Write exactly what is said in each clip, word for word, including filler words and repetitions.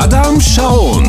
אדם שרון.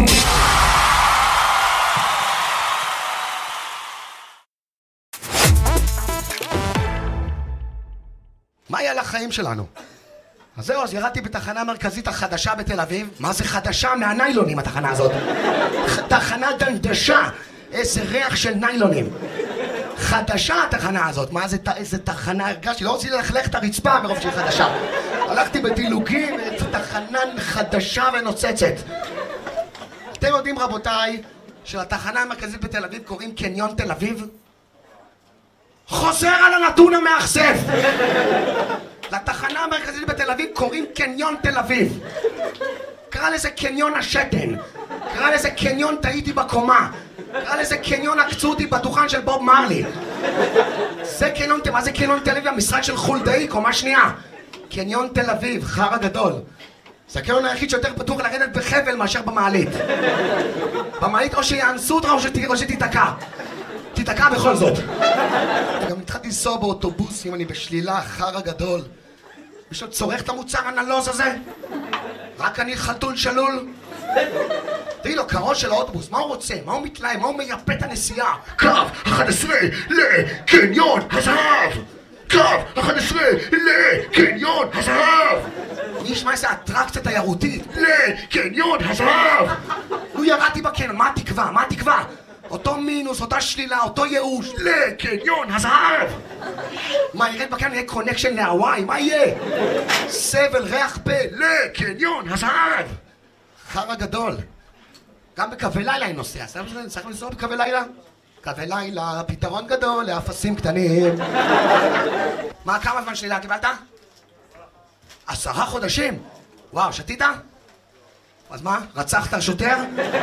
מה היה לחיים שלנו? אז זהו, אז ירדתי בתחנה המרכזית החדשה בתל אביב. מה זה חדשה? מהניילונים התחנה הזאת. תחנה דנדשה. איזה ריח של ניילונים. חדשה התחנה הזאת. מה זה, איזה תחנה הרגשתי? לא רציתי ללכלך את הרצפה מרוב שהיא חדשה. הלכתי בדילוגים, תחנה חדשה ונוצצת. אתם יודעים רבותיי, שלתחנה המרכזית בתל אביב קוראים קניון תל אביב? חוזר על הנתון המאכזב. לתחנה המרכזית בתל אביב קוראים קניון תל אביב. קרא לזה קניון השתן, קרא לזה קניון טעיתי בקומה, קרא לזה קניון עקצו אותי בדוכן של בוב מרלי. זה קניון, מה זה קניון תל אביב? המשרד של חולדאי, קומה שנייה. קניון תל אביב, חרא גדול. זה הקניון היחיד שיותר פתוח לרדת בחבל מאשר במעלית. במעלית או שיאנסו אותך או שתיתקע. תיתקע בכל זאת. גם התחלתי לנסוע באוטובוסים, אני בשלילה, חרא גדול. מישהו צורך את המוצר הנלוז הזה? רק אני חתול שלול? תראי לו, קרו של האוטובוס, מה הוא רוצה? מה הוא מתלהם? מה הוא מייפה את הנסיעה? קו אחת עשרה לקניון הזהב! קו אחת עשרה לקניון הזהב! אני אשמע איזה אטרקציה תיירותית לקניון הזהב! הוא ירדתי בקניון, מה התקווה? מה התקווה? אותו מינוס, אותה שלילה, אותו ייאוש, לקניון הזהב! מה, ירד בקניון יהיה קונקשן להוואי? מה יהיה? סבל, ריח פה, לקניון הזהב! חרא גדול. גם בקווי לילה אני נוסע. צריך לנסוע בקווי לילה? קווי לילה, פתרון גדול לאפסים קטנים. מה, כמה זמן שלילה קיבלת? עשרה חודשים? וואו, שתית? אז מה, רצחת שוטר?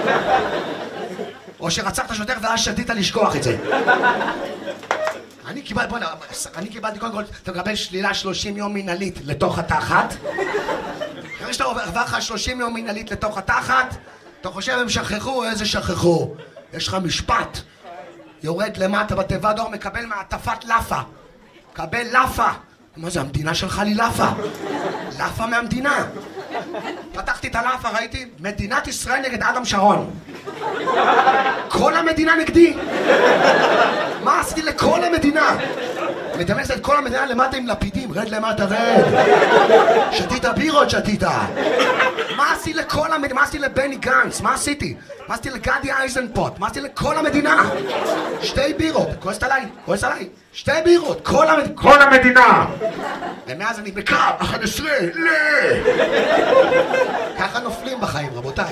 או שרצחת שוטר ואז שתית לשכוח את זה. אני קיבלתי, בוא נראה, אני קיבלתי קודם כל, אתה מקבל שלילה שלושים יום מנהלית לתוך התחת. אחרי שאתה עובר לך שלושים יום מנהלית לתוך התחת, אתה חושב הם שכחו, איזה שכחו? יש לך משפט. יורד למטה בתיבה דור, מקבל מעטפת לאפה. מקבל לאפה. מה זה, המדינה שלך לי לאפה? לאפה מהמדינה. פתחתי את הלאפה, ראיתי, מדינת ישראל נגד אדם שרון. כל המדינה נגדי. מה עשיתי לכל המדינה? מדמיינת את כל המדינה למטה עם לפידים, רד למטה רד. שתית בירות שתית. מה עשיתי לכל המדינה? מה עשיתי לבני גנץ? מה עשיתי? מה עשיתי לגדי אייזנפוט? מה עשיתי לכל המדינה? שתי בירות, כועסת עליי, כועסת עליי. שתי בירות, כל המדינה. כל המדינה. ומאז אני בקו אחת עשרה ל... ככה נופלים בחיים, רבותיי.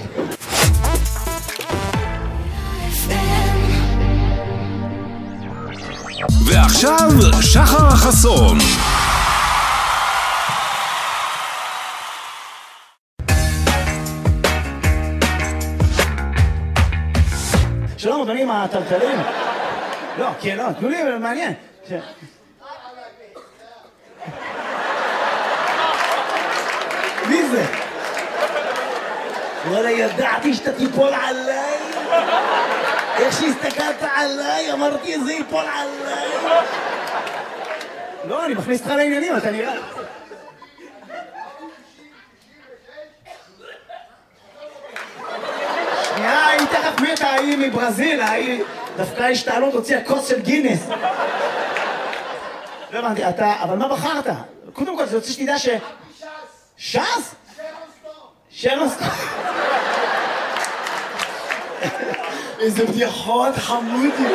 ועכשיו שחר חסון. שלום אדונים הטלטלים. לא, כן, לא, תנו לי, מעניין. מי זה? וואלה, ידעתי שאתה תיפול עליי. איך שהסתכלת עליי, אמרתי זה ייפול עליי. לא, אני מכניס אותך לעניינים, אתה נראה. שנייה, היא תכף מתה, היא מברזיל, היא דווקא השתעלות הוציאה כוס של גינס. לא הבנתי, אתה, אבל מה בחרת? קודם כל, זה רוצה שתדע ש... ש"ס? שרון סטום. איזה בדיחות חמודי.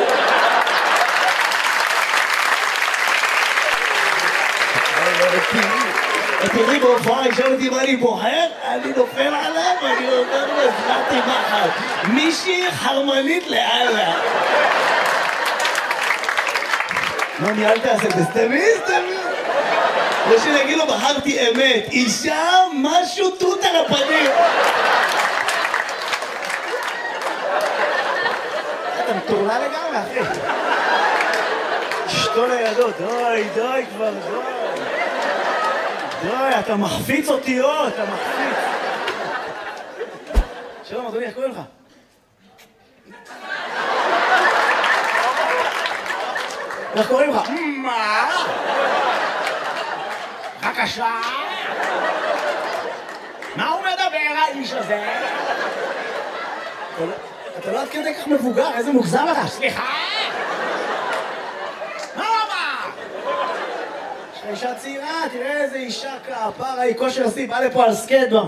תראי בהופעה, ישאל אותי מה אני בוחר, אני נופל עליו ואני אומר לו, הזמנתי מחר. מישהי חרמנית לאללה. מה ניהלת עשה? תסתמי, תסתמי. או שנגיד לו, בחרתי אמת. אישה, משהו תות על הפנים. אתה מטורלה לגמרי, אחי. אשתו לידו, די, די כבר, די. די, אתה מחפיץ אותיות, אתה מחפיץ. שלום, אדוני, איך קוראים לך? איך קוראים לך? מה? בבקשה? מה הוא מדבר, האיש הזה? אתה לא עד כדי כך מבוגר, איזה מוגזם לך. סליחה! מה רבה? יש לך אישה צעירה, תראה איזה אישה כפרה, היא כושר עשי, בא לפה על סקייטבורד.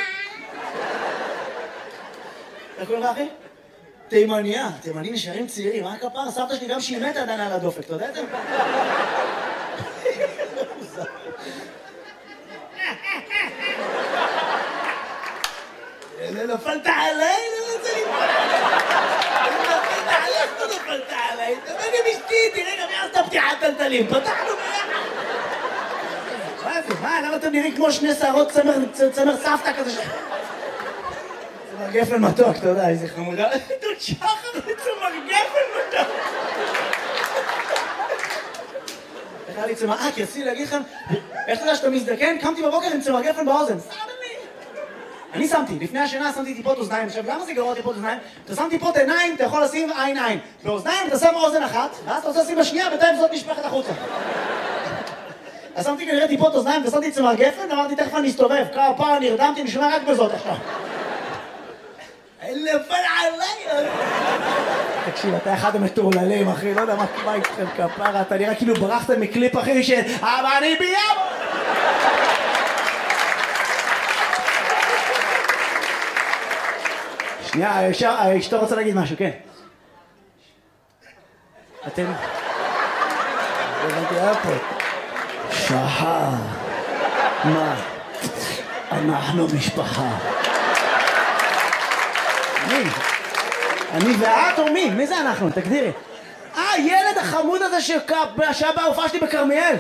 איך קוראים לך אחי? תימניה, תימנים נשארים צעירים, מה כפרה? סבתא שלי גם שהיא מתה עדיין על הדופק, אתה יודע את זה? נפלת עליי, לא רוצה לי... נפלת עליי, לא נפלת עליי. תבוא גם אשתי, תראה גם יעשת פתיחת טלטלים. פתחנו ביחד. מה זה? מה? למה אתם נראים כמו שני שערות צמר סבתא כזה ש... צמר גפן מתוק, אתה יודע, איזה חמודה. דוד שחר צמר גפן מתוק. איך היה לי צמר... אה, כי רציתי להגיד לכם, איך אתה יודע שאתה מזדקן? קמתי בבוקר עם צמר גפן באוזן. אני שמתי, לפני השינה שמתי טיפות אוזניים. עכשיו, למה זה גרוע טיפות אוזניים? אתה שם טיפות עיניים, אתה יכול לשים עין עין. באוזניים אתה שם אוזן אחת, ואז אתה רוצה לשים בשנייה, בינתיים זאת נשפכת החוצה. אז שמתי כנראה טיפות אוזניים, ושמתי צמר גפן, אמרתי, תכף אני אסתובב. כמה פעם נרדמתי, אני שומע רק בזאת עכשיו. נפל עליי! תקשיב, אתה אחד המטורללים, אחי, לא יודע מה איתכם כפרה, אתה נראה כאילו ברחת מקליפ, אחי, של אבל אני ביאבו! שנייה, אשתו רוצה להגיד משהו, כן. אתם... הבנתי איפה. שחר. מה? אנחנו משפחה. מי? אני ואת או מי? מי זה אנחנו? תגדירי. אה, ילד החמוד הזה שהיה בהופעה שלי בכרמיאל.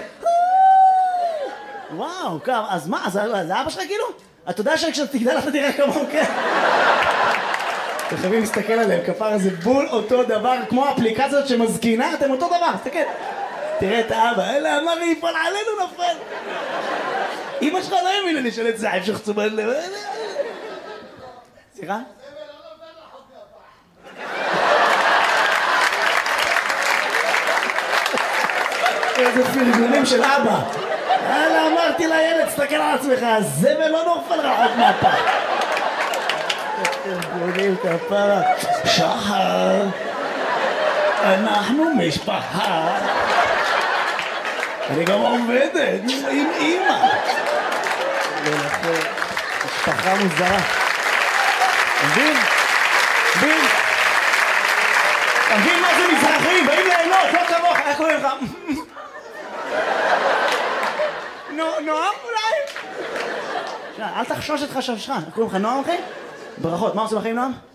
וואו, אז מה? זה אבא שלך כאילו? אתה יודע שכשאתה תגדל אתה תראה כמוהו, כן? אתם חייבים להסתכל עליהם, כפר זה בול אותו דבר, כמו האפליקציות שמזקינה, אתם אותו דבר, תסתכל. תראה את האבא, אלה אמר לי, יפול עלינו נפל. אמא שלך לא האמינה לי של את זה, המשך צומת לב. סליחה? איזה פרגונים של אבא. אלה אמרתי לילד, תסתכל על עצמך, הזבל לא נופל רחוק מהפה. פרגונים כפרה. שחר, אנחנו משפחה. אני גם עובדת עם אמא. משפחה מוזרה. מבין? מבין? מבין מה זה מזרחים? באים ליהנות, לא כמוך. איך קוראים לך? נועם אולי? אל תחשוש את חשבשך. איך קוראים לך נועם אחי? ברכות. מה עושים בחיים נועם?